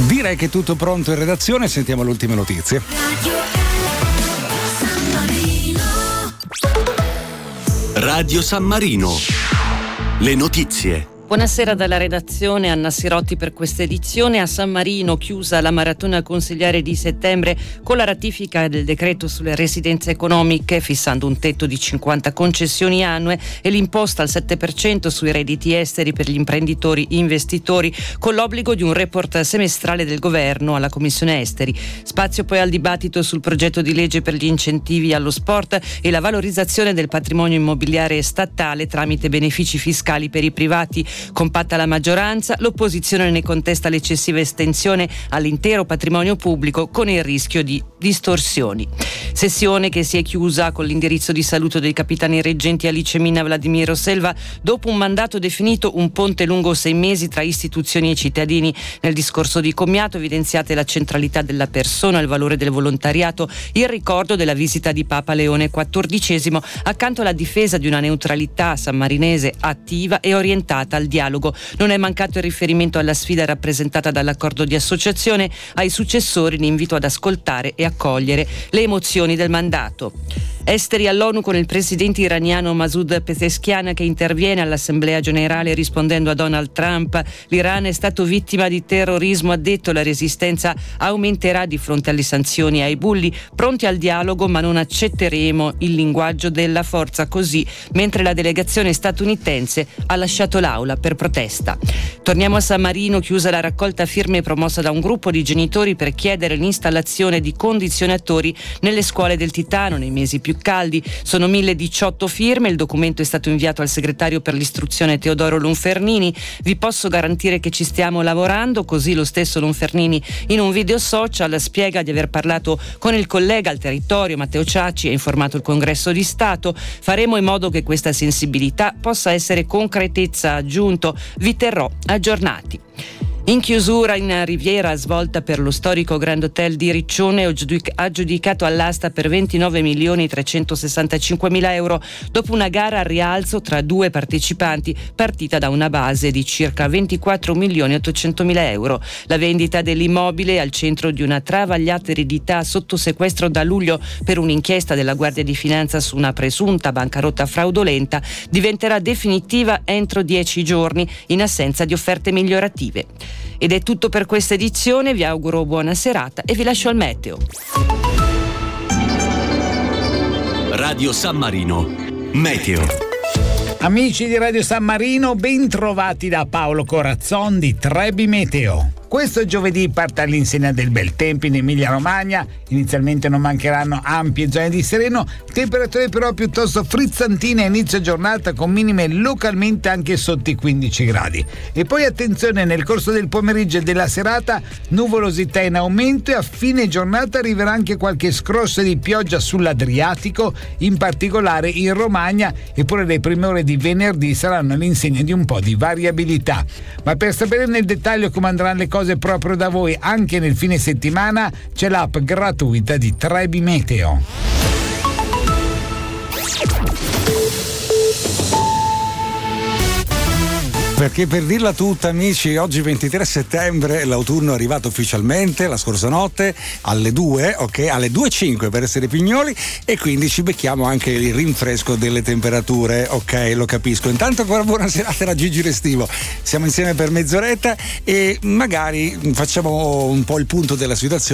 Direi che è tutto pronto in redazione, sentiamo le ultime notizie. Radio San Marino. Le notizie. Buonasera dalla redazione, Anna Sirotti per questa edizione. A San Marino chiusa la maratona consigliare di settembre con la ratifica del decreto sulle residenze economiche, fissando un tetto di 50 concessioni annue e l'imposta al 7% sui redditi esteri per gli imprenditori investitori, con l'obbligo di un report semestrale del governo alla Commissione Esteri. Spazio poi al dibattito sul progetto di legge per gli incentivi allo sport e la valorizzazione del patrimonio immobiliare statale tramite benefici fiscali per i privati. Compatta la maggioranza, l'opposizione ne contesta l'eccessiva estensione all'intero patrimonio pubblico con il rischio di distorsioni. Sessione che si è chiusa con l'indirizzo di saluto dei capitani reggenti Alice Minna e Vladimiro Selva dopo un mandato definito un ponte lungo 6 mesi tra istituzioni e cittadini. Nel discorso di commiato evidenziate la centralità della persona, il valore del volontariato, il ricordo della visita di Papa Leone XIV, accanto alla difesa di una neutralità sammarinese attiva e orientata al dialogo. Non è mancato il riferimento alla sfida rappresentata dall'accordo di associazione, ai successori l'invito ad ascoltare e accogliere le emozioni del mandato. Esteri all'ONU con il presidente iraniano Masoud Pezeshkian che interviene all'Assemblea Generale rispondendo a Donald Trump. L'Iran è stato vittima di terrorismo, ha detto, la resistenza aumenterà di fronte alle sanzioni e ai bulli, pronti al dialogo ma non accetteremo il linguaggio della forza, così mentre la delegazione statunitense ha lasciato l'aula per protesta. Torniamo a San Marino, chiusa la raccolta firme promossa da un gruppo di genitori per chiedere l'installazione di condizionatori nelle scuole del Titano nei mesi più caldi. Sono 1018 firme, il documento è stato inviato al segretario per l'istruzione Teodoro Lonfernini. Vi posso garantire che ci stiamo lavorando, così lo stesso Lonfernini in un video social spiega di aver parlato con il collega al territorio Matteo Ciacci e informato il Congresso di Stato. Faremo in modo che questa sensibilità possa essere concretezza, aggiunto, vi terrò aggiornati. In chiusura, in Riviera, svolta per lo storico Grand Hotel di Riccione, aggiudicato all'asta per 29.365.000 euro dopo una gara a rialzo tra due partecipanti partita da una base di circa 24.800.000 euro. La vendita dell'immobile, al centro di una travagliata eredità sotto sequestro da luglio per un'inchiesta della Guardia di Finanza su una presunta bancarotta fraudolenta, diventerà definitiva entro 10 giorni in assenza di offerte migliorative. Ed è tutto per questa edizione, vi auguro buona serata e vi lascio al meteo. Radio San Marino, meteo. Amici di Radio San Marino, ben trovati da Paolo Corazzon di Trebi Meteo. Questo giovedì parte all'insegna del bel tempo in Emilia-Romagna. Inizialmente non mancheranno ampie zone di sereno, temperature però piuttosto frizzantine a inizio giornata con minime localmente anche sotto i 15 gradi. E poi attenzione, nel corso del pomeriggio e della serata nuvolosità in aumento e a fine giornata arriverà anche qualche scrosso di pioggia sull'Adriatico, in particolare in Romagna, eppure le prime ore di venerdì saranno all'insegna di un po' di variabilità. Ma per sapere nel dettaglio come andranno le cose proprio da voi anche nel fine settimana, c'è l'app gratuita di Trebi Meteo. Perché per dirla tutta, amici, oggi 23 settembre l'autunno è arrivato ufficialmente la scorsa notte alle 2, ok? Alle 2:05 per essere pignoli, e quindi ci becchiamo anche il rinfresco delle temperature, ok? Lo capisco. Intanto ancora buona serata da Gigi Restivo. Siamo insieme per mezz'oretta e magari facciamo un po' il punto della situazione